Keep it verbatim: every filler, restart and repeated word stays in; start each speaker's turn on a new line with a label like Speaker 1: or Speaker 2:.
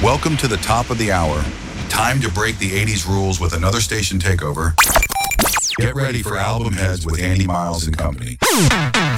Speaker 1: Welcome to the top of the hour. Time to break the eighties rules with another station takeover. Get ready for Album Heads with Andy Miles and company.